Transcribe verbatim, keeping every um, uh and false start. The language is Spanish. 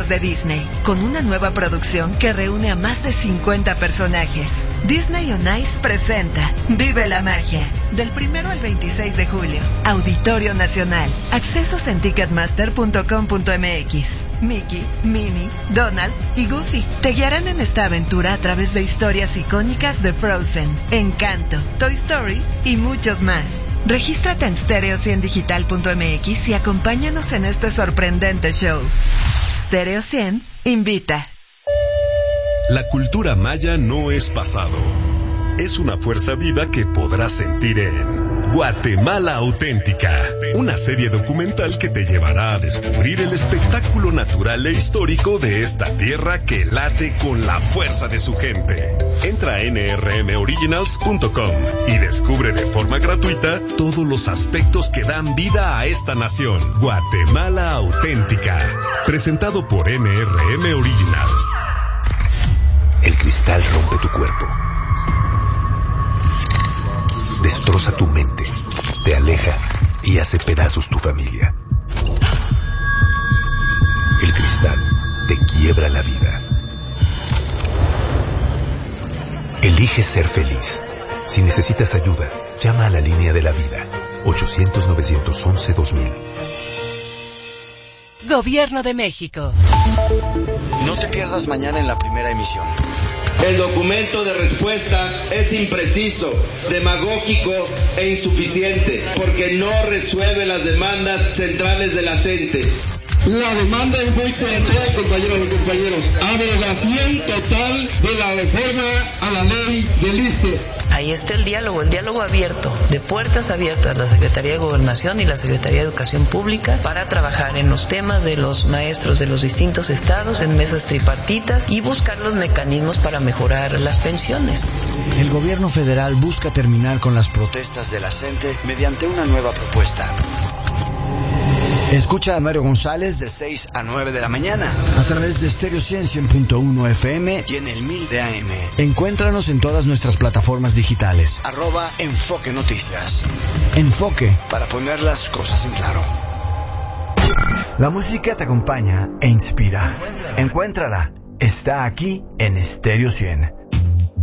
clásicos de Disney, con una nueva producción que reúne a más de cincuenta personajes. Disney on Ice presenta Vive la Magia, del primero al veintiséis de julio. Auditorio Nacional. Accesos en ticketmaster punto com punto m x. Mickey, Minnie, Donald y Goofy te guiarán en esta aventura a través de historias icónicas de Frozen, Encanto, Toy Story y muchos más. Regístrate en stereo cien digital punto m x y acompáñanos en este sorprendente show. Stereo cien invita. La cultura maya no es pasado. Es una fuerza viva que podrás sentir en Guatemala Auténtica, una serie documental que te llevará a descubrir el espectáculo natural e histórico de esta tierra que late con la fuerza de su gente. Entra a ene erre eme originals punto com y descubre de forma gratuita todos los aspectos que dan vida a esta nación. Guatemala Auténtica, presentado por ene erre eme Originals. El cristal rompe tu cuerpo, destroza tu mente, te aleja y hace pedazos tu familia. El cristal te quiebra la vida. Elige ser feliz. Si necesitas ayuda, llama a la línea de la vida, ochocientos, novecientos once, dos mil. Gobierno de México. No te pierdas mañana en la primera emisión. El documento de respuesta es impreciso, demagógico e insuficiente, porque no resuelve las demandas centrales de la gente. La demanda es muy concreta, compañeros y compañeros. Abrogación total de la reforma a la ley del I S S S T E. Ahí está el diálogo, el diálogo abierto, de puertas abiertas, la Secretaría de Gobernación y la Secretaría de Educación Pública para trabajar en los temas de los maestros de los distintos estados, en mesas tripartitas y buscar los mecanismos para mejorar las pensiones. El gobierno federal busca terminar con las protestas de la gente mediante una nueva propuesta. Escucha a Mario González de seis a nueve de la mañana a través de Stereo cien punto uno F M y en el mil de A M. Encuéntranos en todas nuestras plataformas digitales. Arroba Enfoque Noticias. Enfoque, para poner las cosas en claro. La música te acompaña e inspira. Encuéntrala. Está aquí en Stereo cien.